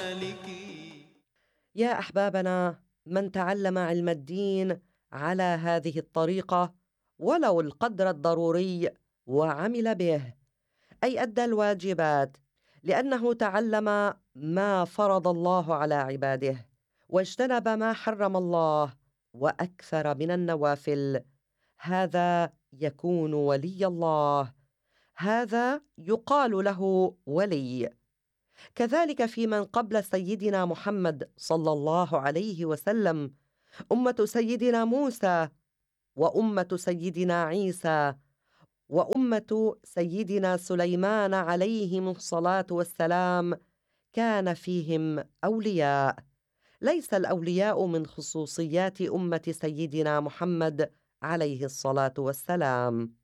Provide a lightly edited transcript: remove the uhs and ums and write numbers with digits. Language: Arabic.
سالك. يا أحبابنا، من تعلم علم الدين على هذه الطريقة ولو القدر الضروري وعمل به، أي أدى الواجبات، لأنه تعلم ما فرض الله على عباده واجتنب ما حرم الله وأكثر من النوافل، هذا يكون ولي الله، هذا يقال له ولي. كذلك في من قبل سيدنا محمد صلى الله عليه وسلم، أمة سيدنا موسى وأمة سيدنا عيسى وأمة سيدنا سليمان عليهم الصلاة والسلام، كان فيهم أولياء. ليس الأولياء من خصوصيات أمة سيدنا محمد عليه الصلاة والسلام.